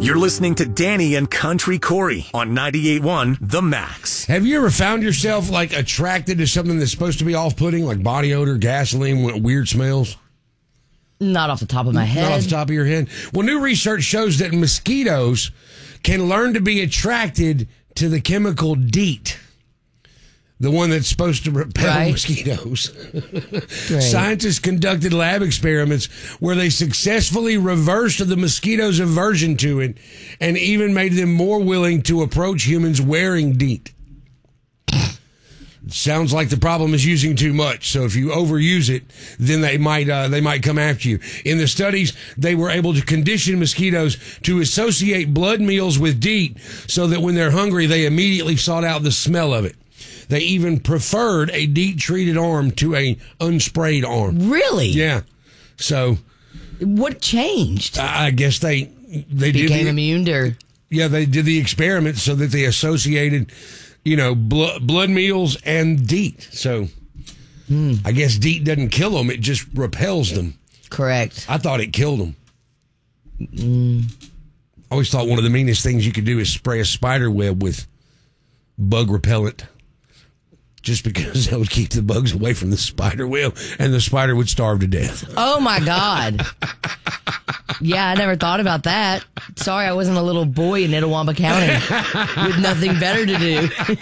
You're listening to Danny and Country Corey on 98.1 The Max. Have you ever found yourself attracted to something that's supposed to be off-putting, like body odor, gasoline, weird smells? Not off the top of my head. Not off the top of your head. Well, new research shows that mosquitoes can learn to be attracted to the chemical DEET, the one that's supposed to repel mosquitoes. Scientists conducted lab experiments where they successfully reversed the mosquitoes' aversion to it and even made them more willing to approach humans wearing DEET. Sounds like the problem is using too much. So if you overuse it, then they might come after you. In the studies, they were able to condition mosquitoes to associate blood meals with DEET so that when they're hungry, they immediately sought out the smell of it. They even preferred a DEET-treated arm to a unsprayed arm. Really? Yeah. So what changed? I guess they became immune to. Yeah, they did the experiment so that they associated, blood meals and DEET. So I guess DEET doesn't kill them; it just repels them. Correct. I thought it killed them. I always thought one of the meanest things you could do is spray a spider web with bug repellent. Just because that would keep the bugs away from the spider web, and the spider would starve to death. Oh, my God. Yeah, I never thought about that. Sorry, I wasn't a little boy in Itawamba County with nothing better to do.